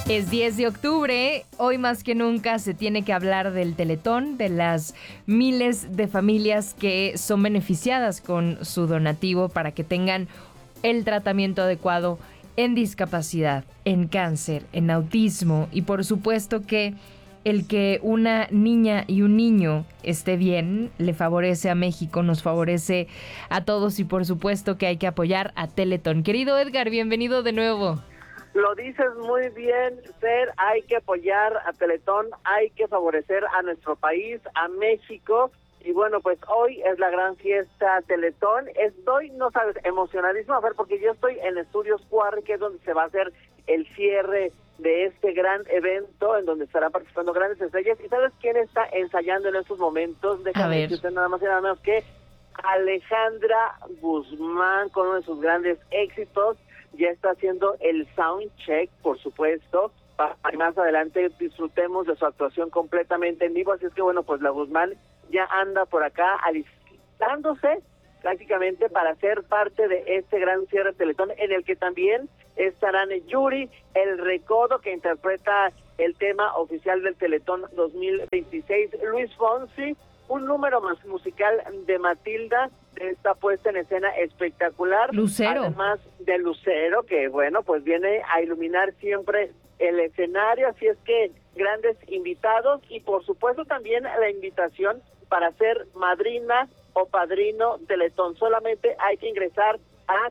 Es 10 de octubre, hoy más que nunca se tiene que hablar del Teletón, de las miles de familias que son beneficiadas con su donativo para que tengan el tratamiento adecuado en discapacidad, en cáncer, en autismo y por supuesto que el que una niña y un niño esté bien le favorece a México, nos favorece a todos y por supuesto que hay que apoyar a Teletón. Querido Edgar, bienvenido de nuevo. Lo dices muy bien, Fer, hay que apoyar a Teletón, hay que favorecer a nuestro país, a México. Y bueno, pues hoy es la gran fiesta Teletón. Estoy, no sabes, emocionadísimo, Fer, porque yo estoy en Estudios Cuarri, que es donde se va a hacer el cierre de este gran evento, en donde estarán participando grandes estrellas. ¿Y sabes quién está ensayando en estos momentos? Déjame decirte nada más y nada menos que Alejandra Guzmán, con uno de sus grandes éxitos. Ya está haciendo el sound check, por supuesto, para que más adelante disfrutemos de su actuación completamente en vivo. Así es que bueno, pues la Guzmán ya anda por acá alistándose prácticamente para ser parte de este gran cierre Teletón, en el que también estarán Yuri, el Recodo, que interpreta el tema oficial del Teletón 2026, Luis Fonsi, un número más musical de Matilda, de esta puesta en escena espectacular. Lucero. Además de Lucero, que bueno, pues viene a iluminar siempre el escenario, así es que grandes invitados y por supuesto también la invitación para ser madrina o padrino Teletón. Solamente hay que ingresar a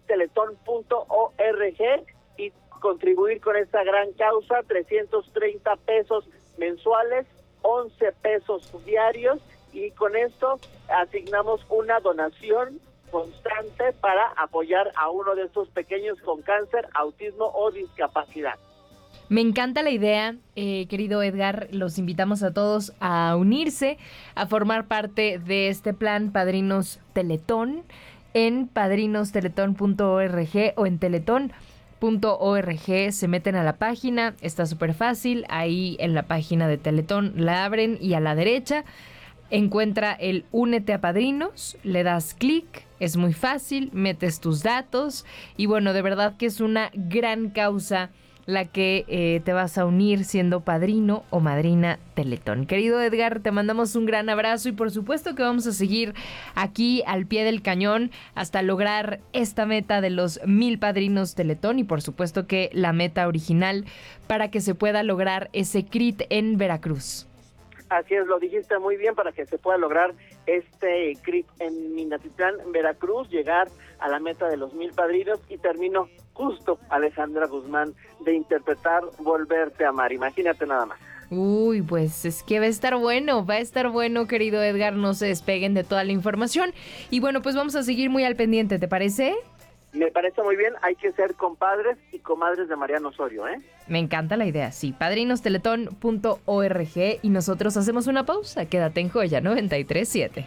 teletón.org y contribuir con esta gran causa, 330 pesos mensuales, 11 pesos diarios, y con esto asignamos una donación constante para apoyar a uno de estos pequeños con cáncer, autismo o discapacidad. Me encanta la idea, querido Edgar. Los invitamos a todos a unirse, a formar parte de este plan Padrinos Teletón en padrinosteletón.org o en teletón.org. Se meten a la página, está súper fácil. Ahí en la página de Teletón la abren y a la derecha encuentra el Únete a Padrinos, le das clic, es muy fácil, metes tus datos y bueno, de verdad que es una gran causa la que te vas a unir siendo padrino o madrina Teletón. Querido Edgar, te mandamos un gran abrazo y por supuesto que vamos a seguir aquí al pie del cañón hasta lograr esta meta de los 1000 padrinos Teletón y por supuesto que la meta original para que se pueda lograr ese CRIT en Veracruz. Así es, lo dijiste muy bien, para que se pueda lograr este CRIT en Minatitlán, Veracruz, llegar a la meta de los 1000 padrinos. Y termino justo, Alejandra Guzmán, de interpretar Volverte a amar. Imagínate nada más. Uy, pues es que va a estar bueno, querido Edgar, no se despeguen de toda la información. Y bueno, pues vamos a seguir muy al pendiente, ¿te parece? Me parece muy bien, hay que ser compadres y comadres de Mariano Osorio, ¿eh? Me encanta la idea, sí, padrinosteletón.org y nosotros hacemos una pausa, quédate en Joya 93.7.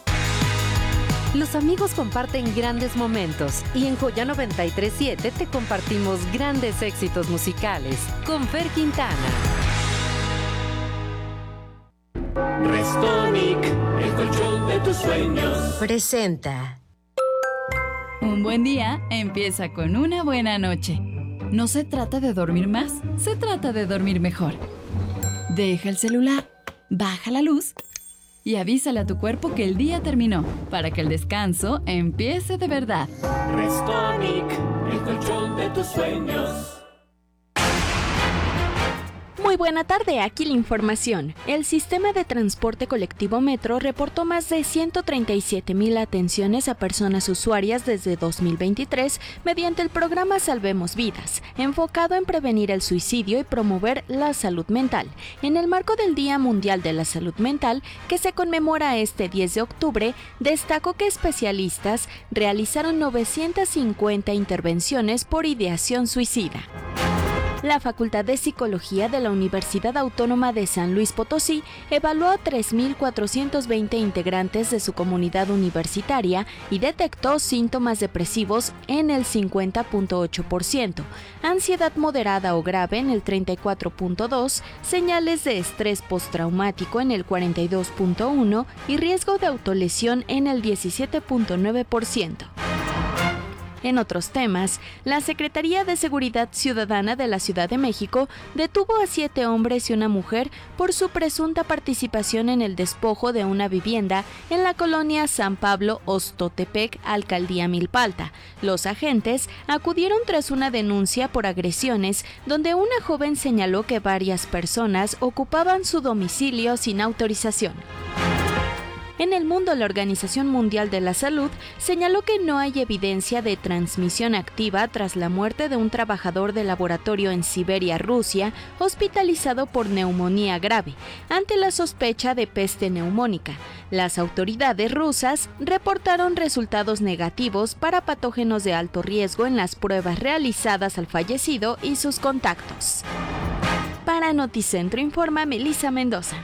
Los amigos comparten grandes momentos y en Joya 93.7 te compartimos grandes éxitos musicales con Fer Quintana. Restonic, el colchón de tus sueños, Presenta. Un buen día empieza con una buena noche. No se trata de dormir más, se trata de dormir mejor. Deja el celular, baja la luz y avísale a tu cuerpo que el día terminó para que el descanso empiece de verdad. Restonic, el colchón de tus sueños. Muy buena tarde, aquí la información. El sistema de transporte colectivo Metro reportó más de 137,000 atenciones a personas usuarias desde 2023 mediante el programa Salvemos Vidas, enfocado en prevenir el suicidio y promover la salud mental. En el marco del Día Mundial de la Salud Mental, que se conmemora este 10 de octubre, destacó que especialistas realizaron 950 intervenciones por ideación suicida. La Facultad de Psicología de la Universidad Autónoma de San Luis Potosí evaluó a 3,420 integrantes de su comunidad universitaria y detectó síntomas depresivos en el 50.8%, ansiedad moderada o grave en el 34.2%, señales de estrés postraumático en el 42.1% y riesgo de autolesión en el 17.9%. En otros temas, la Secretaría de Seguridad Ciudadana de la Ciudad de México detuvo a 7 hombres y una mujer por su presunta participación en el despojo de una vivienda en la colonia San Pablo Ostotepec, Alcaldía Milpalta. Los agentes acudieron tras una denuncia por agresiones donde una joven señaló que varias personas ocupaban su domicilio sin autorización. En el mundo, la Organización Mundial de la Salud señaló que no hay evidencia de transmisión activa tras la muerte de un trabajador de laboratorio en Siberia, Rusia, hospitalizado por neumonía grave, ante la sospecha de peste neumónica. Las autoridades rusas reportaron resultados negativos para patógenos de alto riesgo en las pruebas realizadas al fallecido y sus contactos. Para Noticentro informa Melissa Mendoza.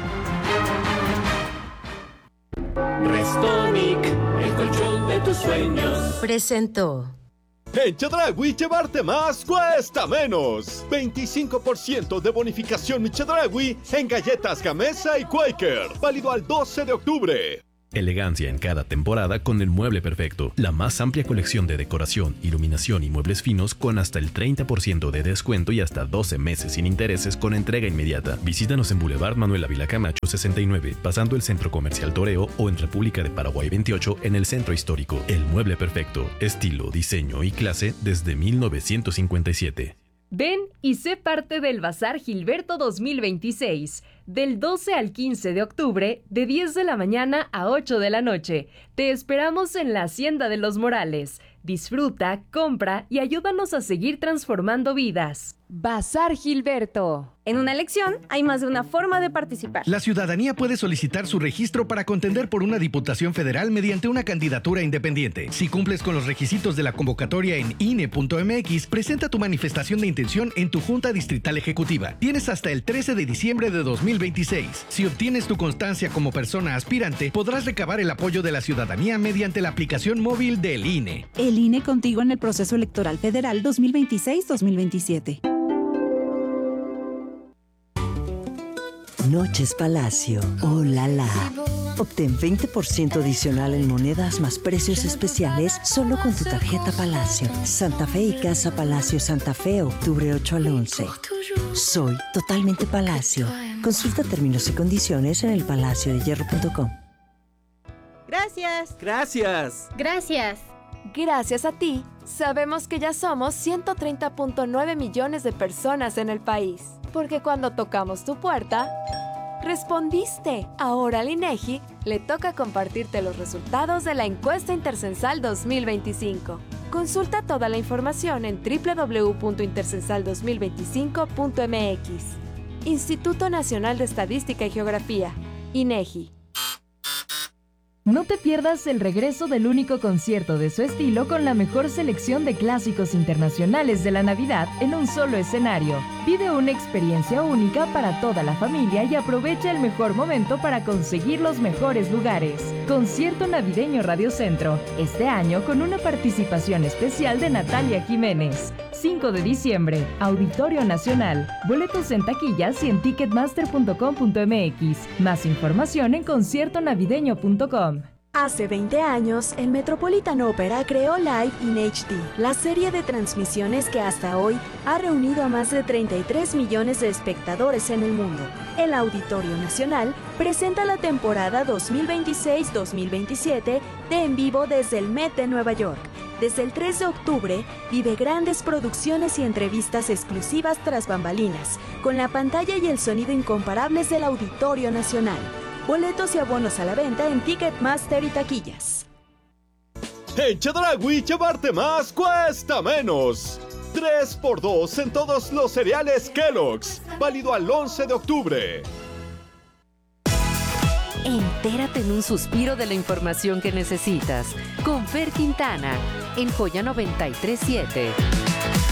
Restonic, el colchón de tus sueños. Presentó. En Chedraui llevarte más cuesta menos. 25% de bonificación Chedraui en galletas Gamesa y Quaker. Válido al 12 de octubre. Elegancia en cada temporada con el mueble perfecto. La más amplia colección de decoración, iluminación y muebles finos con hasta el 30% de descuento y hasta 12 meses sin intereses con entrega inmediata. Visítanos en Boulevard Manuel Ávila Camacho 69, pasando el Centro Comercial Toreo, o en República de Paraguay 28 en el Centro Histórico. El mueble perfecto. Estilo, diseño y clase desde 1957. Ven y sé parte del Bazar Gilberto 2026, del 12 al 15 de octubre, de 10 de la mañana a 8 de la noche. Te esperamos en la Hacienda de los Morales. Disfruta, compra y ayúdanos a seguir transformando vidas. Bazar Gilberto. En una elección hay más de una forma de participar. La ciudadanía puede solicitar su registro para contender por una diputación federal mediante una candidatura independiente. Si cumples con los requisitos de la convocatoria en INE.mx, presenta tu manifestación de intención en tu Junta Distrital Ejecutiva. Tienes hasta el 13 de diciembre de 2026. Si obtienes tu constancia como persona aspirante, podrás recabar el apoyo de la ciudadanía mediante la aplicación móvil del INE. El INE contigo en el proceso electoral federal 2026-2027. Noches Palacio. ¡Oh, la la! Obtén 20% adicional en monedas más precios especiales solo con tu tarjeta Palacio. Santa Fe y Casa Palacio Santa Fe, octubre 8 al 11. Soy totalmente Palacio. Consulta términos y condiciones en elpalaciodehierro.com. Gracias. Gracias. Gracias. Gracias a ti, sabemos que ya somos 130.9 millones de personas en el país. Porque cuando tocamos tu puerta, respondiste. Ahora al INEGI le toca compartirte los resultados de la encuesta intercensal 2025. Consulta toda la información en www.intercensal2025.mx. Instituto Nacional de Estadística y Geografía, INEGI. No te pierdas el regreso del único concierto de su estilo con la mejor selección de clásicos internacionales de la Navidad en un solo escenario. Vive una experiencia única para toda la familia y aprovecha el mejor momento para conseguir los mejores lugares. Concierto Navideño Radio Centro, este año con una participación especial de Natalia Jiménez. 5 de diciembre, Auditorio Nacional. Boletos en taquillas y en ticketmaster.com.mx. Más información en conciertonavideño.com. Hace 20 años, el Metropolitan Opera creó Live in HD, la serie de transmisiones que hasta hoy ha reunido a más de 33 millones de espectadores en el mundo. El Auditorio Nacional presenta la temporada 2026-2027 de En Vivo desde el Met de Nueva York. Desde el 3 de octubre, vive grandes producciones y entrevistas exclusivas tras bambalinas, con la pantalla y el sonido incomparables del Auditorio Nacional. Boletos y abonos a la venta en Ticketmaster y taquillas. En Chedraui llevarte más cuesta menos. 3x2 en todos los cereales Kellogg's. Válido al 11 de octubre. Entérate en un suspiro de la información que necesitas. Con Fer Quintana, en Joya 93.7.